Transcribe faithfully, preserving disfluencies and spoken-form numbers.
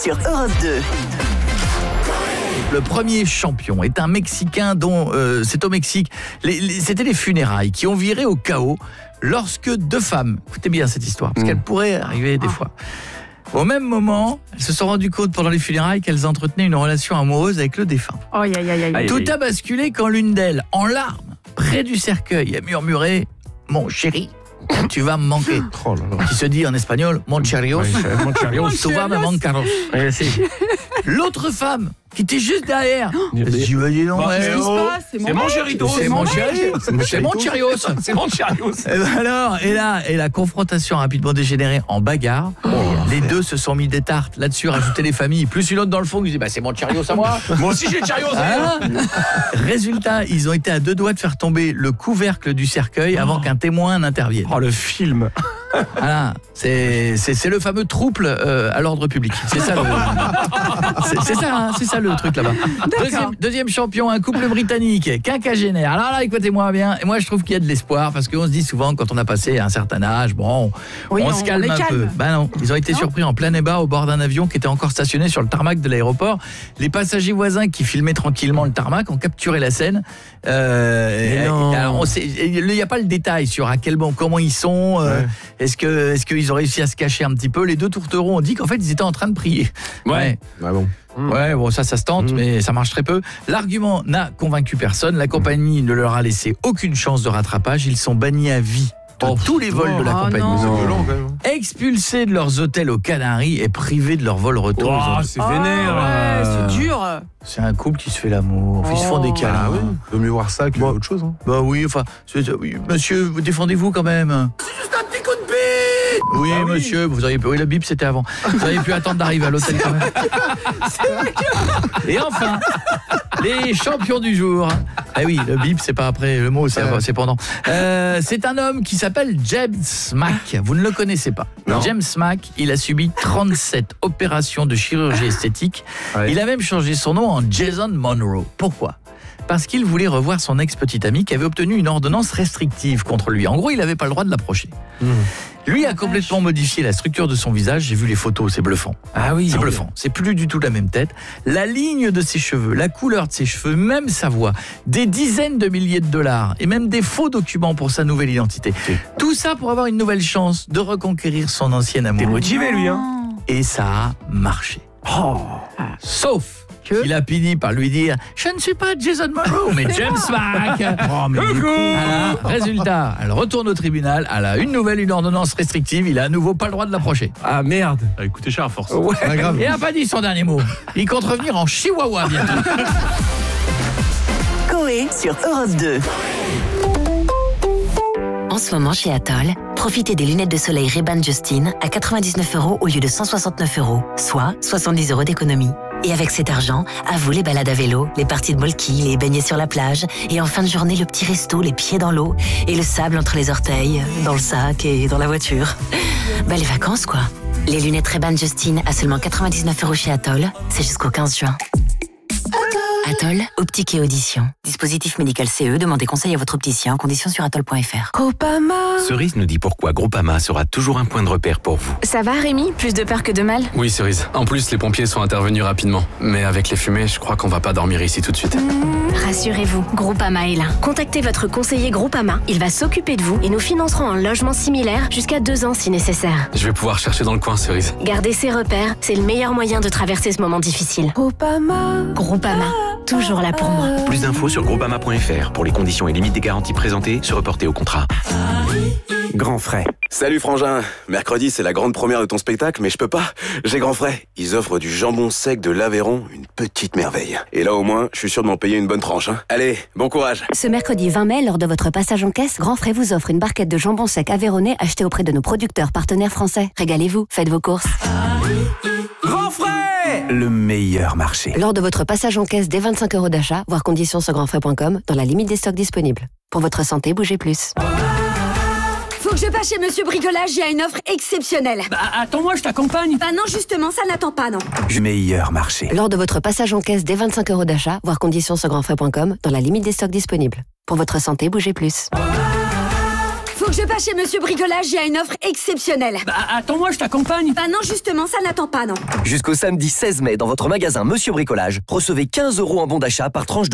sur Europe deux. Le premier champion est un Mexicain dont euh, c'est au Mexique. Les, les, c'était les funérailles qui ont viré au chaos lorsque deux femmes, écoutez bien cette histoire, parce mmh. qu'elle pourrait arriver des fois. Au même moment, elles se sont rendues compte pendant les funérailles qu'elles entretenaient une relation amoureuse avec le défunt. Oh, aïe, aïe, aïe, aïe. Tout a basculé quand l'une d'elles, en larmes, près du cercueil, a murmuré « Mon chéri, tu vas me manquer ». Oh là là. Qui se dit en espagnol « Mon charios, Mon charios. tu vas me mancaros ». L'autre femme, qui était juste derrière, elle se dit « Vas-y donc, Qu'est-ce qui se passe ? C'est mon chérito. c'est mon chéri, c'est mon charios ». C'est mon charios. Et ben alors, et là, et la confrontation a rapidement dégénéré en bagarre. Oh, les deux se sont mis des tartes là-dessus, rajouté les familles, plus une autre dans le fond qui disait bah c'est mon charios à moi. Moi aussi j'ai le charios. Ah, résultat, ils ont été à deux doigts de faire tomber le couvercle du cercueil avant qu'un témoin n'intervienne. Oh le film. Voilà, c'est c'est c'est le fameux trouble euh, à l'ordre public. C'est ça le c'est, c'est ça hein, c'est ça le truc là-bas. Deuxième, deuxième champion, un couple britannique, quinquagénaire. Alors là, écoutez-moi bien, et moi je trouve qu'il y a de l'espoir parce qu'on se dit souvent quand on a passé un certain âge, bon, oui, on, on se calme on un calme. peu. Bah non, ils ont été non. surpris en plein débat au bord d'un avion qui était encore stationné sur le tarmac de l'aéroport. Les passagers voisins qui filmaient tranquillement le tarmac ont capturé la scène. Euh, et, non. alors on sait, il n'y a pas le détail sur à quel bon comment ils sont. Euh, ouais. Est-ce que est-ce qu'ils ont réussi à se cacher un petit peu? Les deux tourtereaux ont dit qu'en fait ils étaient en train de prier. Ouais. Ah bon. Ouais, bon, ça, ça se tente, mmh. mais ça marche très peu. L'argument n'a convaincu personne. La compagnie ne leur a laissé aucune chance de rattrapage. Ils sont bannis à vie de oh, tous les vols oh, de la oh, compagnie. non. C'est violent quand même. Expulsés de leurs hôtels aux Canaries et privés de leur vol retour. Oh, ont... c'est vénère. Oh, ouais, c'est dur. C'est un couple qui se fait l'amour. Oh. Ils se font des câlins. Ah oui. Vaut mieux voir ça que bon. autre chose. Hein. Bah oui, enfin, c'est, oui, monsieur, vous défendez-vous quand même. C'est juste un petit coup de bip. Oui, ah, monsieur, oui. vous auriez pu. Oui, le bip c'était avant. Vous auriez pu attendre d'arriver à l'hôtel quand même. Et enfin, les champions du jour. Ah oui, le bip c'est pas après, le mot c'est, ouais. c'est pendant. Euh, c'est un homme qui s'appelle James Mack. Vous ne le connaissez pas. Non. James Mack, il a subi trente-sept opérations de chirurgie esthétique. Ouais. Il a même changé son nom en Jason Monroe. Pourquoi ? Parce qu'il voulait revoir son ex-petite amie qui avait obtenu une ordonnance restrictive contre lui. En gros, il n'avait pas le droit de l'approcher. Mmh. Lui a complètement modifié la structure de son visage. J'ai vu les photos, c'est bluffant. Ah oui, c'est bluffant. C'est plus du tout la même tête. La ligne de ses cheveux, la couleur de ses cheveux, même sa voix, des dizaines de milliers de dollars et même des faux documents pour sa nouvelle identité. Okay. Tout ça pour avoir une nouvelle chance de reconquérir son ancien amour. T'es motivé, lui, hein ? Et ça a marché. Oh. Sauf que... il a fini par lui dire « Je ne suis pas Jason Monroe, mais James Mack !» Oh, mais du coup... Alors, résultat, elle retourne au tribunal, elle a une nouvelle, une ordonnance restrictive, il a à nouveau pas le droit de l'approcher. Ah merde. Ça va coûter cher à force. Ouais. Ah, grave. Et il n'a pas dit son dernier mot. Il compte revenir en chihuahua bientôt. Coé sur Europe deux. En ce moment, chez Atoll, profitez des lunettes de soleil Ray-Ban Justin à quatre-vingt-dix-neuf euros au lieu de cent soixante-neuf euros, soit soixante-dix euros d'économie. Et avec cet argent, à vous les balades à vélo, les parties de molki, les baignets sur la plage, et en fin de journée, le petit resto, les pieds dans l'eau, et le sable entre les orteils, dans le sac et dans la voiture. Bah les vacances quoi. Les lunettes Ray-Ban Justin à seulement quatre-vingt-dix-neuf euros chez Atoll, c'est jusqu'au quinze juin. Atoll, optique et audition. Dispositif médical C E, demandez conseil à votre opticien, conditions sur atoll point f r. Groupama. Cerise nous dit pourquoi Groupama sera toujours un point de repère pour vous. Ça va Rémi ? Plus de peur que de mal ? Oui Cerise. En plus, les pompiers sont intervenus rapidement. Mais avec les fumées, je crois qu'on va pas dormir ici tout de suite. Mmh, rassurez-vous, Groupama est là. Contactez votre conseiller Groupama. Il va s'occuper de vous et nous financerons un logement similaire jusqu'à deux ans si nécessaire. Je vais pouvoir chercher dans le coin, Cerise. Gardez ses repères, c'est le meilleur moyen de traverser ce moment difficile. Groupama. Groupama. Toujours là pour moi. Plus d'infos sur groupama point f r. Pour les conditions et limites des garanties présentées, se reporter au contrat. Grand frais. Salut Frangin. Mercredi, c'est la grande première de ton spectacle, mais je peux pas. J'ai Grand frais. Ils offrent du jambon sec de l'Aveyron, une petite merveille. Et là, au moins, je suis sûr de m'en payer une bonne tranche. Hein. Allez, bon courage. Ce mercredi vingt mai, lors de votre passage en caisse, Grand frais vous offre une barquette de jambon sec aveyronnais achetée auprès de nos producteurs partenaires français. Régalez-vous, faites vos courses. Grand frais ! Le meilleur marché. Lors de votre passage en caisse dès vingt-cinq euros d'achat, voir conditions sur grand frais point com, dans la limite des stocks disponibles. Pour votre santé, bougez plus. Faut que je passe chez Monsieur Bricolage, il y a une offre exceptionnelle. Bah attends-moi, je t'accompagne. Bah non, justement, ça n'attend pas, non. Le meilleur marché. Lors de votre passage en caisse dès vingt-cinq euros d'achat, voir conditions sur grand frais point com, dans la limite des stocks disponibles. Pour votre santé, bougez plus. Faut que je passe chez Monsieur Bricolage, j'ai une offre exceptionnelle. Bah, attends-moi, je t'accompagne. Bah non, justement, ça n'attend pas, non. Jusqu'au samedi seize mai, dans votre magasin Monsieur Bricolage, recevez quinze euros en bon d'achat par tranche de